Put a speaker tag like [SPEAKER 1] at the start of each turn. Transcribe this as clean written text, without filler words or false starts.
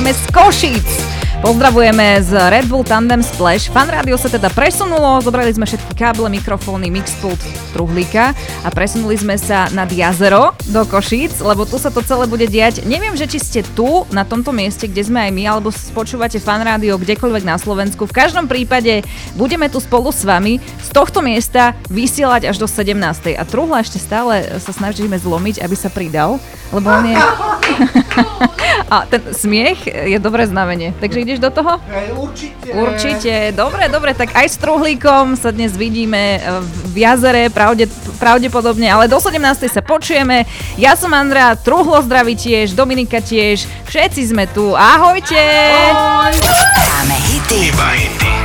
[SPEAKER 1] priamo z Košíc. Pozdravujeme z Red Bull Tandem Splash. Fan rádio sa teda presunulo, zobrali sme všetky káble, mikrofóny, mixpult, truhlíka a presunuli sme sa nad jazero do Košíc, lebo tu sa to celé bude diať. Neviem, že či ste tu, na tomto mieste, kde sme aj my, alebo počúvate Fan rádio kdekoľvek na Slovensku. V každom prípade budeme tu spolu s vami z tohto miesta vysielať až do 17. A truhla ešte stále sa snažíme zlomiť, aby sa pridal, lebo on je... A ten smiech je dobré znamenie. Takže ideš do toho?
[SPEAKER 2] Určite.
[SPEAKER 1] Určite. Dobre, tak aj s truhlíkom sa dnes vidíme v jazere, pravdepodobne, ale do 17. sa počujeme. Ja som Andrea, Truhlo zdraví tiež, Dominika tiež, všetci sme tu. Ahojte!
[SPEAKER 3] Dáme hity.
[SPEAKER 4] Iba hity.